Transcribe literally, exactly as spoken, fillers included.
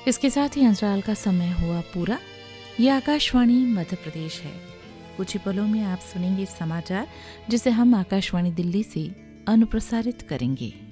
इसके साथ ही अंतराल का समय हुआ पूरा। ये आकाशवाणी मध्य प्रदेश है। कुछ ही पलों में आप सुनेंगे समाचार, जिसे हम आकाशवाणी दिल्ली से अनुप्रसारित करेंगे।